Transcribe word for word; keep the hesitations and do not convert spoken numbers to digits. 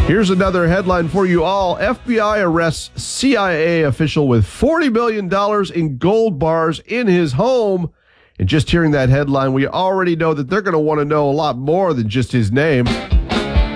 Here's another headline for you all. F B I arrests C I A official with forty million dollars in gold bars in his home. And just hearing that headline, we already know that they're going to want to know a lot more than just his name.